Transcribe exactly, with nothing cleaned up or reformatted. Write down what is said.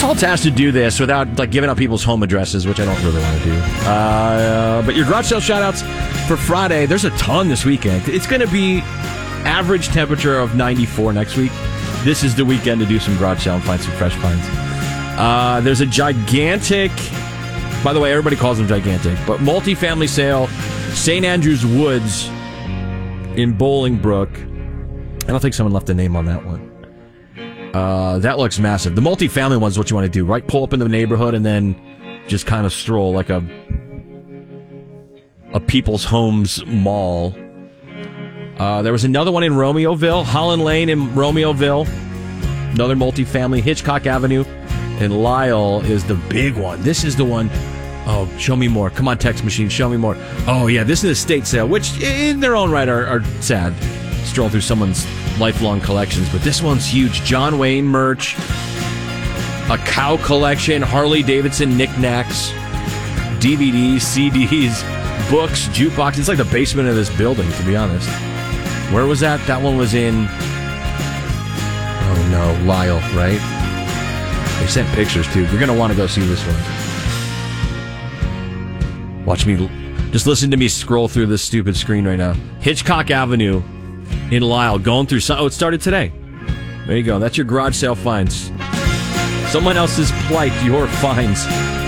all tasked to do this without like giving out people's home addresses, which I don't really want to do. Uh, but your garage sale shout-outs for Friday, there's a ton this weekend. It's going to be average temperature of ninety-four next week. This is the weekend to do some garage sale and find some fresh finds. Uh, there's a gigantic, by the way, everybody calls them gigantic, but multifamily sale, Saint Andrews Woods in Bolingbrook. I don't think someone left a name on that one. Uh, that looks massive. The multifamily one's what you want to do, right? Pull up in the neighborhood and then just kind of stroll like a a People's Homes mall. Uh, there was another one in Romeoville, Holland Lane in Romeoville. Another multifamily. Hitchcock Avenue in Lisle is the big one. This is the one. Oh, show me more. Come on, text machine, show me more. Oh, yeah, this is an estate sale, which in their own right are, are sad. Stroll through someone's lifelong collections, but this one's huge. John Wayne merch, a cow collection, Harley Davidson knickknacks, D V Ds, C Ds, books, jukebox. It's like the basement of this building, to be honest. Where was that? That one was in, oh no, Lisle, right? They sent pictures too. You're going to want to go see this one. Watch me, just listen to me scroll through this stupid screen right now. Hitchcock Avenue in Lisle, going through some, oh, it started today. There you go. That's your garage sale finds. Someone else's plight, your finds.